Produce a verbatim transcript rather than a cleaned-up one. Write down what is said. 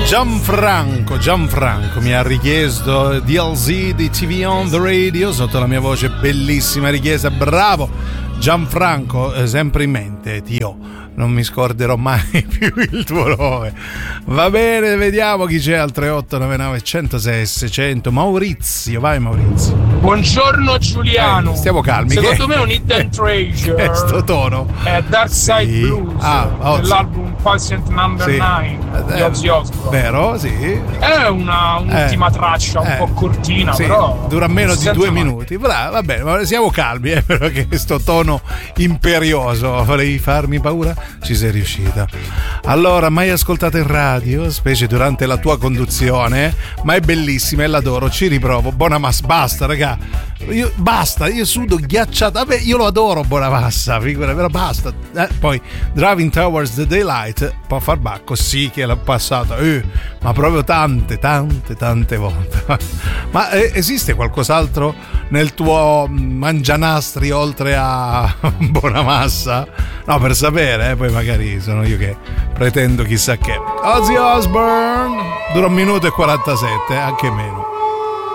Gianfranco, Gianfranco mi ha richiesto D L Z di T V on the Radio sotto la mia voce, bellissima richiesta, bravo Gianfranco, eh, sempre in mente, Dio, non mi scorderò mai più il tuo nome. Va bene, vediamo chi c'è al tre otto nove nove uno zero sei seicento. Maurizio, vai Maurizio. Buongiorno Giuliano. Eh, stiamo calmi. Secondo che... me un hidden treasure è sto tono. È Dark Side sì. Blues, ah, oh, dell'album Patient Number sì. nine di Ozzy Osbourne. Vero, sì. È una un'ultima eh. traccia un eh. po' cortina, sì. però dura meno di due male. minuti. Bravo, va bene, ma siamo calmi, eh, però che sto tono imperioso, volevi farmi paura? Ci sei riuscita. Allora, mai ascoltata in radio, specie durante la tua conduzione, ma è bellissima e l'adoro, ci riprovo. Bonamassa, basta raga, io, basta, io sudo ghiacciata. Vabbè, io lo adoro Bonamassa, figura, però basta. Eh, poi Driving Towards the Daylight può far bacco, sì che l'ho passata, eh, ma proprio tante, tante, tante volte. Ma eh, esiste qualcos'altro nel tuo mangianastri oltre a Bonamassa? No, per sapere, eh, poi magari sono io che pretendo chissà che. Ozzy Osbourne dura un minuto e quarantasette, anche meno.